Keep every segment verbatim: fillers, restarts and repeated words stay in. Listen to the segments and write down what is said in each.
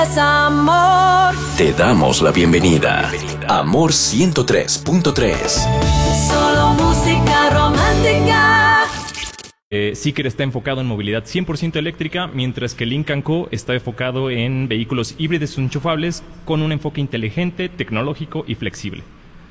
es amor. Te damos la bienvenida. Amor ciento tres punto tres. Solo música romántica. Eh, Zeekr está enfocado en movilidad cien por ciento eléctrica, mientras que Lynk and Co está enfocado en vehículos híbridos enchufables con un enfoque inteligente, tecnológico y flexible.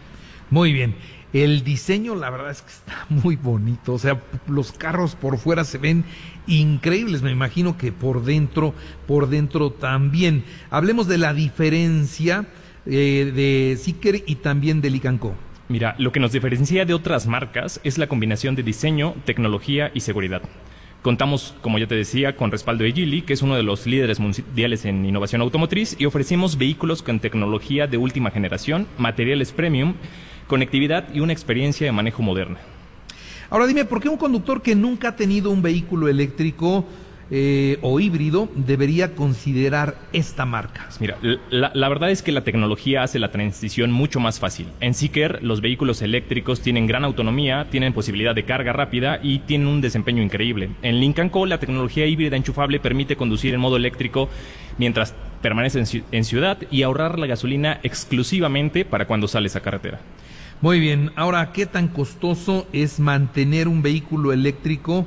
Muy bien. El diseño, la verdad es que está muy bonito. O sea, los carros por fuera se ven increíbles. Me imagino que por dentro, por dentro también. Hablemos de la diferencia eh, de Zeekr y también de Lynk and Co. Mira, lo que nos diferencia de otras marcas es la combinación de diseño, tecnología y seguridad. Contamos, como ya te decía, con respaldo de Geely, que es uno de los líderes mundiales en innovación automotriz, y ofrecemos vehículos con tecnología de última generación, materiales premium, conectividad y una experiencia de manejo moderna. Ahora dime, ¿por qué un conductor que nunca ha tenido un vehículo eléctrico eh, o híbrido debería considerar esta marca? Mira, la, la verdad es que la tecnología hace la transición mucho más fácil. En Zeekr, los vehículos eléctricos tienen gran autonomía, tienen posibilidad de carga rápida y tienen un desempeño increíble. En Lynk and Co, la tecnología híbrida enchufable permite conducir en modo eléctrico mientras permaneces en, en ciudad y ahorrar la gasolina exclusivamente para cuando sales a carretera. Muy bien, ahora, ¿qué tan costoso es mantener un vehículo eléctrico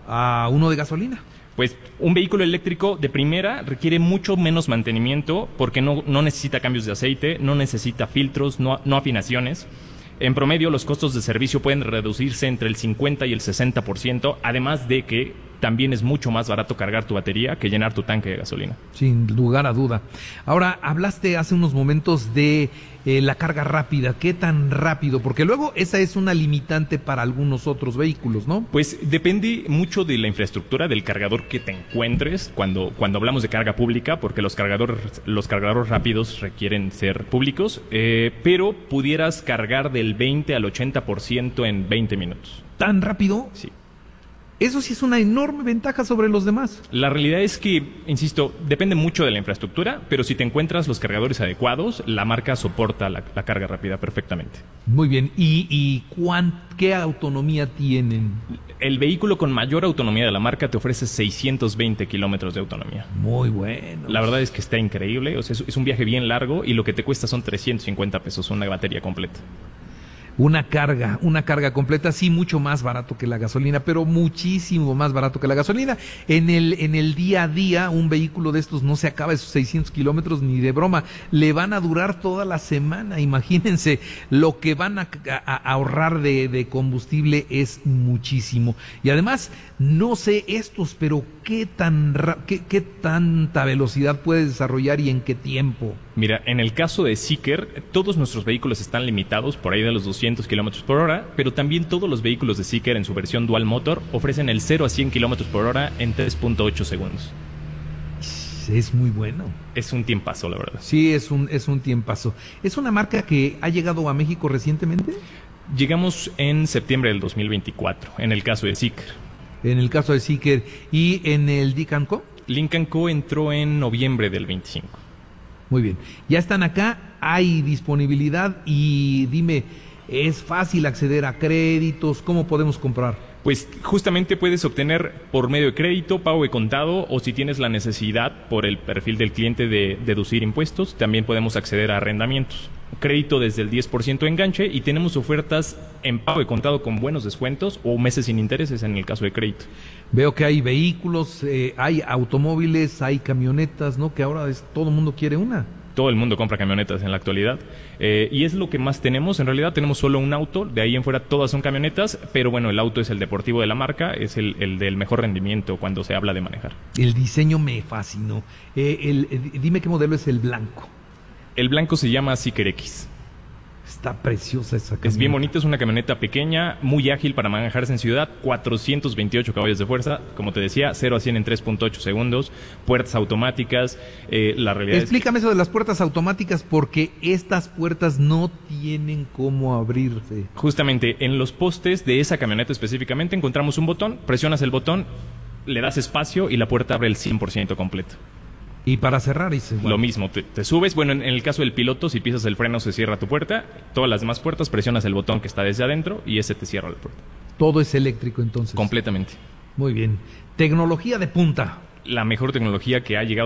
a uno de gasolina? Pues un vehículo eléctrico de primera requiere mucho menos mantenimiento porque no, no necesita cambios de aceite, no necesita filtros, no, no afinaciones. En promedio, los costos de servicio pueden reducirse entre el cincuenta y el sesenta por ciento, además de que también es mucho más barato cargar tu batería que llenar tu tanque de gasolina. Sin lugar a duda. Ahora, hablaste hace unos momentos de eh, la carga rápida. ¿Qué tan rápido? Porque luego esa es una limitante para algunos otros vehículos, ¿no? Pues depende mucho de la infraestructura del cargador que te encuentres cuando, cuando hablamos de carga pública, porque los cargadores, los cargadores rápidos requieren ser públicos, eh, pero pudieras cargar del veinte al ochenta por ciento en veinte minutos. ¿Tan rápido? Sí. Eso sí es una enorme ventaja sobre los demás. La realidad es que, insisto, depende mucho de la infraestructura, pero si te encuentras los cargadores adecuados, la marca soporta la, la carga rápida perfectamente. Muy bien. ¿Y, y cuán, qué autonomía tienen? El vehículo con mayor autonomía de la marca te ofrece seiscientos veinte kilómetros de autonomía. Muy bueno. La verdad es que está increíble. O sea, es, es un viaje bien largo y lo que te cuesta son trescientos cincuenta pesos, una batería completa. Una carga, una carga completa, sí, mucho más barato que la gasolina, pero muchísimo más barato que la gasolina. En el, en el día a día, un vehículo de estos no se acaba esos seiscientos kilómetros ni de broma. Le van a durar toda la semana. Imagínense, lo que van a, a, a ahorrar de, de combustible es muchísimo. Y además, no sé estos, pero qué tan, qué, qué tanta velocidad puede desarrollar y en qué tiempo. Mira, en el caso de Zeekr, todos nuestros vehículos están limitados por ahí de los doscientos kilómetros por hora, pero también todos los vehículos de Zeekr en su versión Dual Motor ofrecen el cero a cien kilómetros por hora en tres punto ocho segundos. Es muy bueno. Es un tiempazo, la verdad. Sí, es un, es un tiempazo. ¿Es una marca que ha llegado a México recientemente? Llegamos en septiembre del dos mil veinticuatro, en el caso de Zeekr. En el caso de Zeekr. ¿Y en el Lynk and Co? Lynk and Co entró en noviembre del veinticinco. Muy bien. Ya están acá, hay disponibilidad y dime, ¿es fácil acceder a créditos? ¿Cómo podemos comprar? Pues justamente puedes obtener por medio de crédito, pago de contado, o si tienes la necesidad por el perfil del cliente de deducir impuestos, también podemos acceder a arrendamientos. Crédito desde el diez por ciento de enganche y tenemos ofertas en pago de contado con buenos descuentos o meses sin intereses en el caso de crédito. Veo que hay vehículos, eh, hay automóviles, hay camionetas, ¿no? Que ahora es, todo el mundo quiere una. Todo el mundo compra camionetas en la actualidad eh, y es lo que más tenemos. En realidad tenemos solo un auto, de ahí en fuera todas son camionetas, pero bueno, el auto es el deportivo de la marca, es el, el del mejor rendimiento cuando se habla de manejar. El diseño me fascinó. Eh, el, el, dime qué modelo es el blanco. El blanco se llama Zeekr X. Está preciosa esa camioneta. Es bien bonita, es una camioneta pequeña, muy ágil para manejarse en ciudad, cuatrocientos veintiocho caballos de fuerza, como te decía, cero a cien en tres punto ocho segundos, puertas automáticas, eh, la realidad Explícame es que... eso de las puertas automáticas, porque estas puertas no tienen cómo abrirse. Justamente, en los postes de esa camioneta específicamente encontramos un botón, presionas el botón, le das espacio y la puerta abre el cien por ciento completo. Y para cerrar, y se, bueno. Lo mismo, te, te subes, bueno, en, en el caso del piloto, si pisas el freno se cierra tu puerta, todas las demás puertas presionas el botón que está desde adentro y ese te cierra la puerta. Todo es eléctrico entonces. Completamente. Muy bien. Tecnología de punta. La mejor tecnología que ha llegado